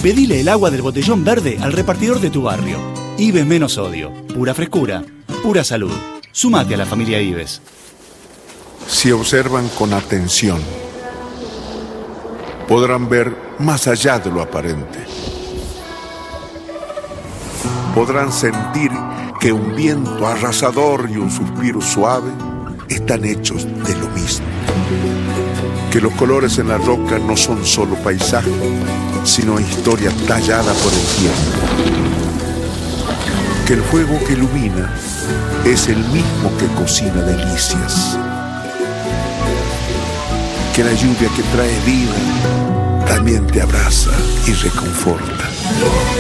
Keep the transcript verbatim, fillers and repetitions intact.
Pedile el agua del botellón verde al repartidor de tu barrio. Ives Menos Odio. Pura frescura, pura salud. Sumate a la familia Ives. Si observan con atención, podrán ver más allá de lo aparente. Podrán sentir que un viento arrasador y un suspiro suave están hechos de lo mismo. Que los colores en la roca no son solo paisaje, sino historia tallada por el tiempo. Que el fuego que ilumina es el mismo que cocina delicias. Que la lluvia que trae vida también te abraza y reconforta.